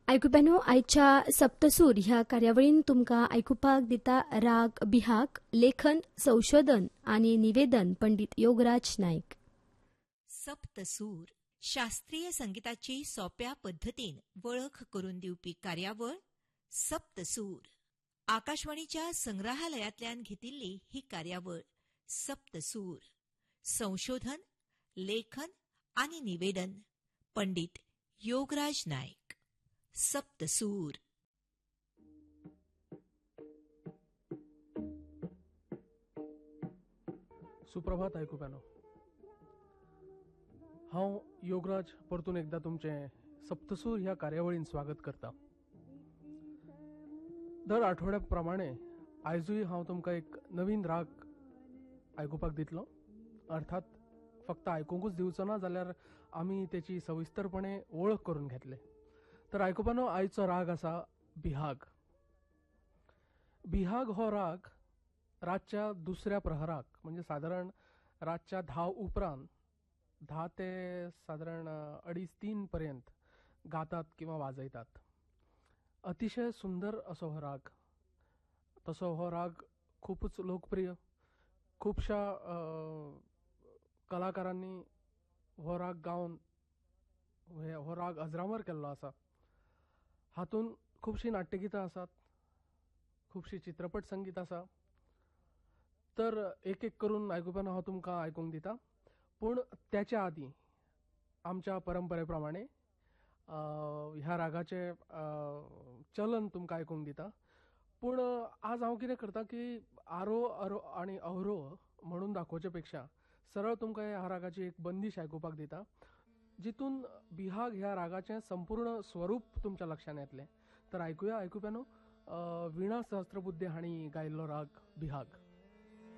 आयकुप्यानो, आयच्या सप्तसूर ह्या कार्यावळीन तुमकां आयकुपाक दिता राग बिहाग, लेखन, संशोधन आणि निवेदन पंडित योगराज नाईक. सप्तसूर शास्त्रीय संगीताची सोप्या पद्धतीन वळख करून दिवपी कार्यावळ सप्तसूर. आकाशवाणीच्या संग्रहालयातल्यान घेतिल्ली ही कार्यावळ सप्तसूर. संशोधन, लेखन आणि निवेदन पंडित योगराज नाईक. सप्तसूर. सुप्रभात आयकुप्यानो. हांव योगराज परतून एकदा तुमचे सप्तसूर ह्या कार्यावळीन स्वागत करता. दर आठवड्या प्रमाणे आयजूय हांव तुमकां एक नवीन राग आयकुपाक दितलो. अर्थात फक्त आयकूंकूच दिवचो ना, जाल्यार आमी तेची सविस्तरपणे वळख करून घेतले. तर आयकुपानो, आयचो राग आसा बिहाग. बिहाग हो राग रातच्या दुसऱ्या प्रहराक, म्हणजे सादारण रातच्या 10 उपरांत 10 ते सादारण 2:30-3 पर्यंत गातात किंवा वाजयतात. अतिशय सुंदर असो हो राग. तसो हो राग खूपच लोकप्रिय. खुबशा कलाकारांनी हो राग गावन हो राग अजरामर केल्लो आसा. हातूंत खुबशीं नाट्यगितां आसात, खुबशी चित्रपट संगीत आसा. तर एक एक करून आयकुप्यानो हांव तुमकां आयकूंक दिता. पूण त्याच्या आदीं आमच्या परंपरे प्रमाणे ह्या रागाचे चलन तुमकां आयकूंक दिता. पूण आज हांव कितें करता की आरो आनी अवरोह म्हणून दाखोवचे पेक्षा सरळ तुमकां ह्या रागाची एक बंदिश आयकुपाक दिता, जितून बिहाग ह्या रागाचें संपूर्ण स्वरूप तुमच्या लक्षांत येतलें. तर आयकुया आयकुप्यानो, विणा सहस्त्रबुद्धे हांणी गायिल्लो राग बिहाग.